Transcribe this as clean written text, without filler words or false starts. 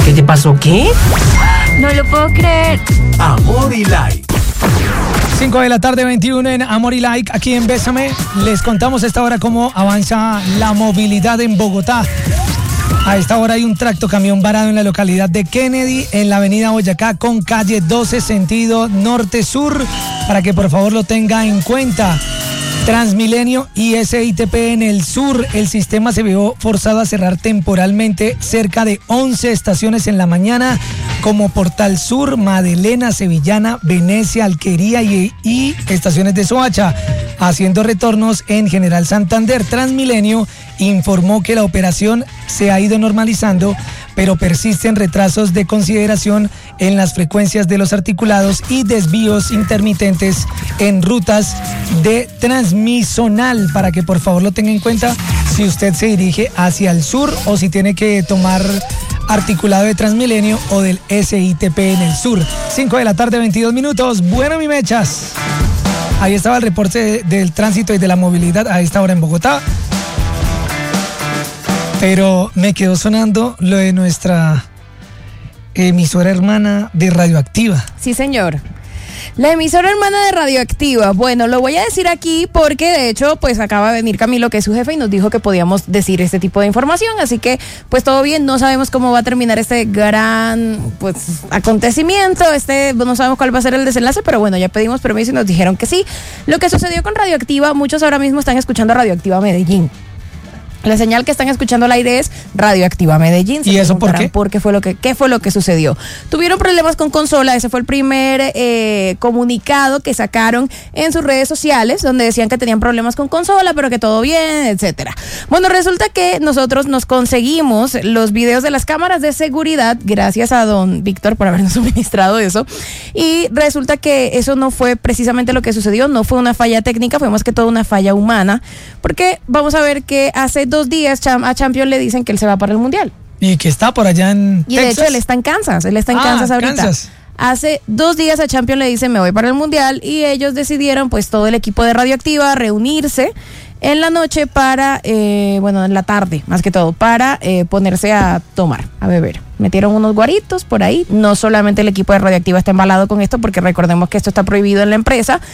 ¿Qué te pasó? ¿Qué? No lo puedo creer. Amor y Like. 5 de la tarde, 21 en Amor y Like, aquí en Bésame. Les contamos a esta hora cómo avanza la movilidad en Bogotá. A esta hora hay un tractocamión varado en la localidad de Kennedy, en la avenida Boyacá, con calle 12, sentido norte-sur, para que por favor lo tenga en cuenta. Transmilenio y SITP en el sur, el sistema se vio forzado a cerrar temporalmente cerca de 11 estaciones en la mañana, como Portal Sur, Madelena, Sevillana, Venecia, Alquería y estaciones de Soacha, haciendo retornos en General Santander. Transmilenio informó que la operación se ha ido normalizando, pero persisten retrasos de consideración en las frecuencias de los articulados y desvíos intermitentes en rutas de transmisonal, para que por favor lo tenga en cuenta si usted se dirige hacia el sur o si tiene que tomar articulado de Transmilenio o del SITP en el sur. 5 de la tarde, 22 minutos. Bueno, mi mechas, ahí estaba el reporte del tránsito y de la movilidad a esta hora en Bogotá. Pero me quedó sonando lo de nuestra emisora hermana de Radioactiva. Sí, señor. La emisora hermana de Radioactiva. Bueno, lo voy a decir aquí porque de hecho pues acaba de venir Camilo, que es su jefe, y nos dijo que podíamos decir este tipo de información, así que pues todo bien. No sabemos cómo va a terminar este gran pues acontecimiento, no sabemos cuál va a ser el desenlace, pero bueno, ya pedimos permiso y nos dijeron que sí. Lo que sucedió con Radioactiva, muchos ahora mismo están escuchando Radioactiva Medellín. La señal que están escuchando al aire es Radioactiva Medellín. ¿Y eso por qué? ¿Qué fue lo que sucedió? Tuvieron problemas con consola. Ese fue el primer comunicado que sacaron en sus redes sociales, donde decían que tenían problemas con consola, pero que todo bien, etcétera. Bueno, resulta que nosotros nos conseguimos los videos de las cámaras de seguridad, gracias a don Víctor por habernos suministrado eso. Y resulta que eso no fue precisamente lo que sucedió, no fue una falla técnica, fue más que todo una falla humana, porque vamos a ver que hace 2 días a Champion le dicen que él se va para el Mundial. Y que está por allá en Texas. Y de hecho él está en Kansas, ahorita. Kansas. Hace 2 días a Champion le dicen me voy para el Mundial, y ellos decidieron, pues todo el equipo de Radioactiva, reunirse en la noche para, en la tarde más que todo, para ponerse a tomar, a beber. Metieron unos guaritos por ahí. No solamente el equipo de Radioactiva está embalado con esto, porque recordemos que esto está prohibido en la empresa.